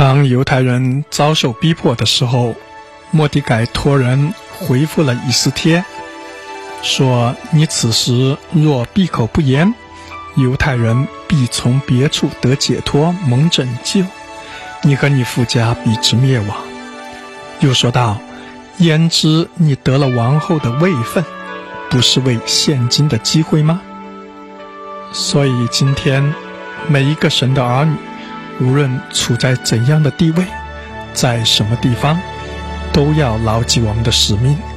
当犹太人遭受逼迫的时候，末底改托人回复了以斯帖，说：你此时若闭口不言，犹太人必从别处得解脱，蒙拯救，你和你父家必之灭亡。又说道：焉知你得了王后的位分，不是为现今的机会吗？所以今天每一个神的儿女，无论处在怎样的地位，在什么地方，都要牢记我们的使命，